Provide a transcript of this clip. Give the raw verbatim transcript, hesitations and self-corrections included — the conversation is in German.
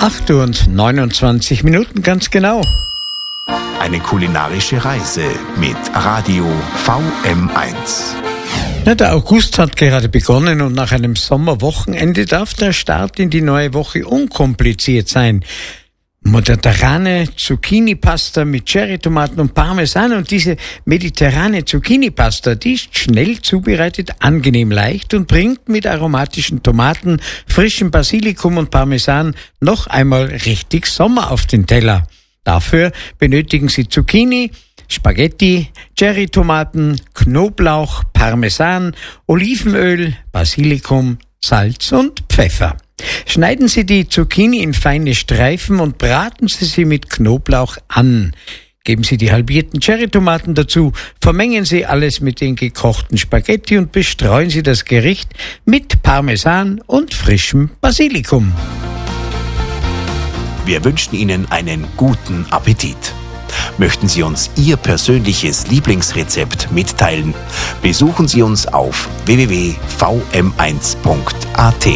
acht Uhr und neunundzwanzig Minuten, ganz genau. Eine kulinarische Reise mit Radio V M eins. Ja, der August hat gerade begonnen und nach einem Sommerwochenende darf der Start in die neue Woche unkompliziert sein. Mediterrane Zucchini-Pasta mit Cherrytomaten und Parmesan, und diese mediterrane Zucchini-Pasta, die ist schnell zubereitet, angenehm leicht und bringt mit aromatischen Tomaten, frischem Basilikum und Parmesan noch einmal richtig Sommer auf den Teller. Dafür benötigen Sie Zucchini, Spaghetti, Cherrytomaten, Knoblauch, Parmesan, Olivenöl, Basilikum, Salz und Pfeffer. Schneiden Sie die Zucchini in feine Streifen und braten Sie sie mit Knoblauch an. Geben Sie die halbierten Cherrytomaten dazu, vermengen Sie alles mit den gekochten Spaghetti und bestreuen Sie das Gericht mit Parmesan und frischem Basilikum. Wir wünschen Ihnen einen guten Appetit. Möchten Sie uns Ihr persönliches Lieblingsrezept mitteilen? Besuchen Sie uns auf w w w punkt v m eins punkt a t.